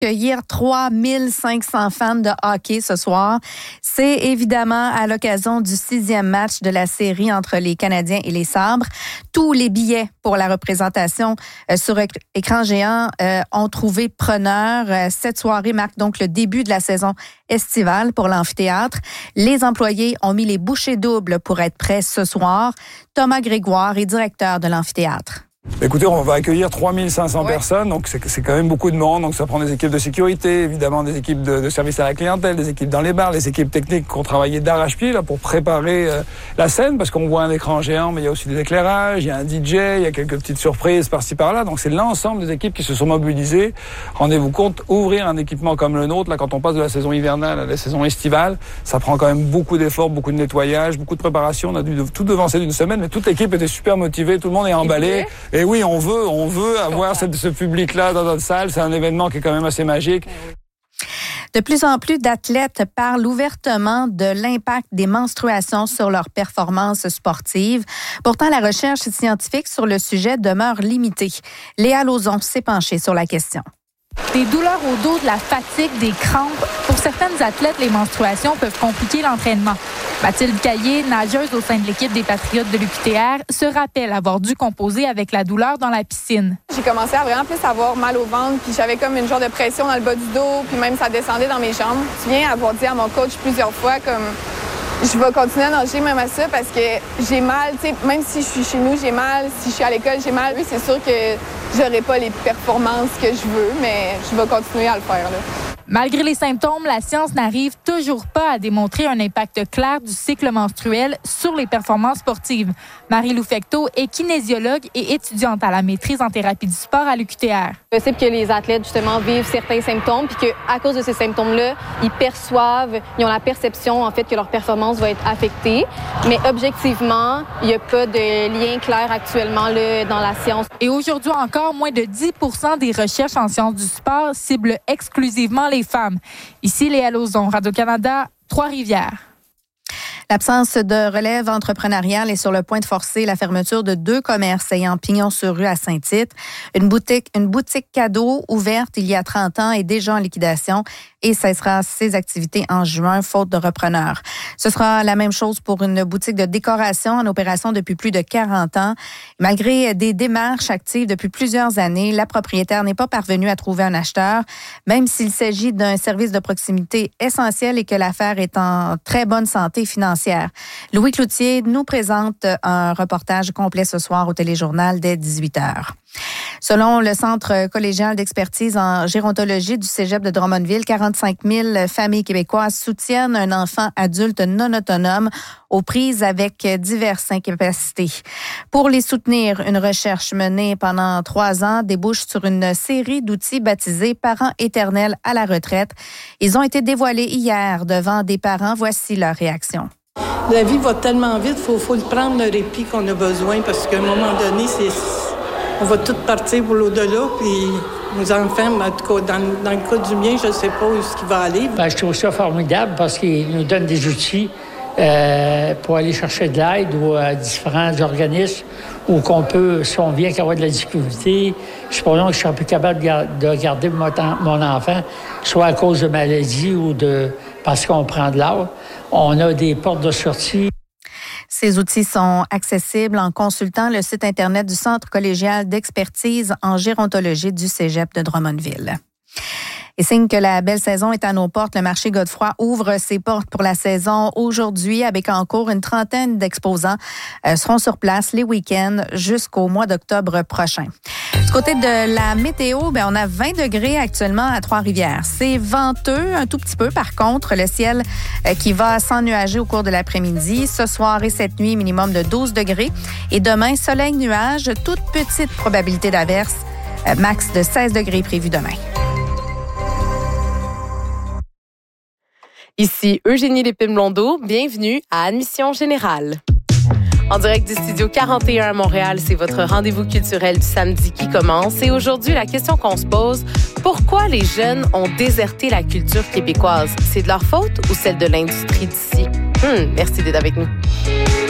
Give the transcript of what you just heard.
Accueillir 3500 fans de hockey ce soir. C'est évidemment à l'occasion du 6e match de la série entre les Canadiens et les Sabres. Tous les billets pour la représentation sur écran géant ont trouvé preneur. Cette soirée marque donc le début de la saison estivale pour l'amphithéâtre. Les employés ont mis les bouchées doubles pour être prêts ce soir. Thomas Grégoire est directeur de l'amphithéâtre. Écoutez, on va accueillir 3500 personnes, donc c'est quand même beaucoup de monde. Donc ça prend des équipes de sécurité, évidemment des équipes de service à la clientèle, des équipes dans les bars, les équipes techniques qui ont travaillé d'arrache-pied là pour préparer la scène, parce qu'on voit un écran géant, mais il y a aussi des éclairages, il y a un DJ, il y a quelques petites surprises par-ci par-là. Donc c'est l'ensemble des équipes qui se sont mobilisées. Rendez-vous compte, ouvrir un équipement comme le nôtre, là quand on passe de la saison hivernale à la saison estivale, ça prend quand même beaucoup d'efforts, beaucoup de nettoyage, beaucoup de préparation. On a dû tout devancer d'une semaine, mais toute l'équipe était super motivée, tout le monde est emballé. Et oui, on veut avoir ce public-là dans notre salle. C'est un événement qui est quand même assez magique. De plus en plus d'athlètes parlent ouvertement de l'impact des menstruations sur leurs performances sportives. Pourtant, la recherche scientifique sur le sujet demeure limitée. Léa Lauzon s'est penchée sur la question. Des douleurs au dos, de la fatigue, des crampes. Pour certaines athlètes, les menstruations peuvent compliquer l'entraînement. Mathilde Caillé, nageuse au sein de l'équipe des Patriotes de l'UQTR, se rappelle avoir dû composer avec la douleur dans la piscine. J'ai commencé à vraiment plus avoir mal au ventre, puis j'avais comme une genre de pression dans le bas du dos, puis même ça descendait dans mes jambes. Je me souviens avoir dit à mon coach plusieurs fois comme je vais continuer à nager même à ça parce que j'ai mal, tu sais, même si je suis chez nous, j'ai mal, si je suis à l'école, j'ai mal. Oui, c'est sûr que j'aurai pas les performances que je veux, mais je vais continuer à le faire, là. Malgré les symptômes, la science n'arrive toujours pas à démontrer un impact clair du cycle menstruel sur les performances sportives. Marie-Lou Fecteau est kinésiologue et étudiante à la maîtrise en thérapie du sport à l'UQTR. C'est possible que les athlètes, justement, vivent certains symptômes puis qu'à cause de ces symptômes-là, ils ont la perception, en fait, que leur performance va être affectée. Mais objectivement, il n'y a pas de lien clair actuellement là, dans la science. Et aujourd'hui encore, moins de 10% des recherches en sciences du sport ciblent exclusivement les femmes. Ici, Léa Lauzon, Radio-Canada, Trois-Rivières. L'absence de relève entrepreneuriale est sur le point de forcer la fermeture de 2 commerces ayant pignon sur rue à Saint-Tite. Une boutique cadeau ouverte il y a 30 ans est déjà en liquidation et cessera ses activités en juin, faute de repreneurs. Ce sera la même chose pour une boutique de décoration en opération depuis plus de 40 ans. Malgré des démarches actives depuis plusieurs années, la propriétaire n'est pas parvenue à trouver un acheteur, même s'il s'agit d'un service de proximité essentiel et que l'affaire est en très bonne santé financière. Louis Cloutier nous présente un reportage complet ce soir au Téléjournal dès 18h. Selon le Centre collégial d'expertise en gérontologie du Cégep de Drummondville, 45 000 familles québécoises soutiennent un enfant adulte non autonome aux prises avec diverses incapacités. Pour les soutenir, une recherche menée pendant 3 ans débouche sur une série d'outils baptisés Parents éternels à la retraite. Ils ont été dévoilés hier devant des parents. Voici leur réaction. La vie va tellement vite, faut le prendre le répit qu'on a besoin parce qu'à un moment donné, on va tout partir pour l'au-delà. Puis nos enfants, en tout cas, dans le cas du mien, je ne sais pas où ce qui va aller. Je trouve ça formidable parce qu'ils nous donnent des outils pour aller chercher de l'aide ou à différents organismes où qu'on peut, si on vient qu'avoir de la difficulté, supposons que je suis plus capable de garder mon enfant, soit à cause de maladie ou parce qu'on prend de l'âge. On a des portes de sortie. Ces outils sont accessibles en consultant le site Internet du Centre collégial d'expertise en gérontologie du Cégep de Drummondville. Et signe que la belle saison est à nos portes, le marché Godefroy ouvre ses portes pour la saison aujourd'hui. À Bécancour, une trentaine d'exposants seront sur place les week-ends jusqu'au mois d'octobre prochain. Du côté de la météo, on a 20 degrés actuellement à Trois-Rivières. C'est venteux un tout petit peu. Par contre, le ciel qui va s'ennuager au cours de l'après-midi. Ce soir et cette nuit, minimum de 12 degrés. Et demain, soleil, nuage, toute petite probabilité d'averse. Max de 16 degrés prévu demain. Ici Eugénie Lépine-Blondeau, bienvenue à Admission Générale. En direct du Studio 41 à Montréal, c'est votre rendez-vous culturel du samedi qui commence. Et aujourd'hui, la question qu'on se pose, pourquoi les jeunes ont déserté la culture québécoise? C'est de leur faute ou celle de l'industrie d'ici? Merci d'être avec nous.